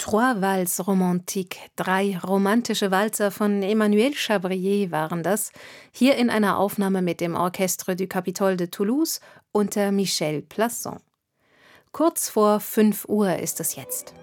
Trois Valses romantiques, 3 romantische Walzer von Emmanuel Chabrier waren das, hier in einer Aufnahme mit dem Orchestre du Capitole de Toulouse unter Michel Plasson. Kurz vor 5 Uhr ist es jetzt.